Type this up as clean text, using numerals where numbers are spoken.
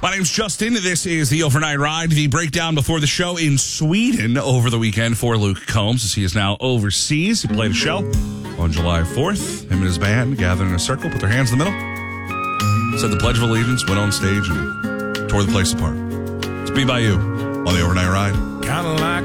My name's Justin. This is the Overnight Ride, the breakdown before the show in Sweden over the weekend for Luke Combs, as he is now overseas. He played a show on July 4th. Him and his band gathered in a circle, put their hands in the middle, said the Pledge of Allegiance, went on stage, and tore the place apart. It's Be By You on the Overnight Ride. Kind of like